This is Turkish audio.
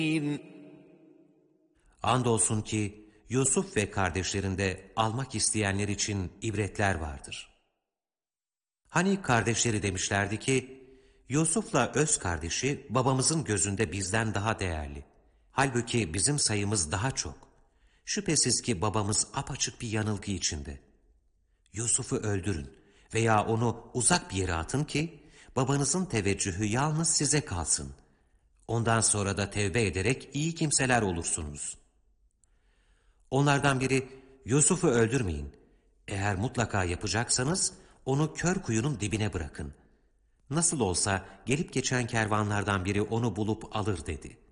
Andolsun ki Yusuf ve kardeşlerinde almak isteyenler için ibretler vardır. Hani kardeşleri demişlerdi ki, Yusuf'la öz kardeşi babamızın gözünde bizden daha değerli. Halbuki bizim sayımız daha çok. Şüphesiz ki babamız apaçık bir yanılgı içinde. Yusuf'u öldürün veya onu uzak bir yere atın ki, babanızın teveccühü yalnız size kalsın. Ondan sonra da tevbe ederek iyi kimseler olursunuz. Onlardan biri, Yusuf'u öldürmeyin. Eğer mutlaka yapacaksanız, onu kör kuyunun dibine bırakın. Nasıl olsa gelip geçen kervanlardan biri onu bulup alır dedi.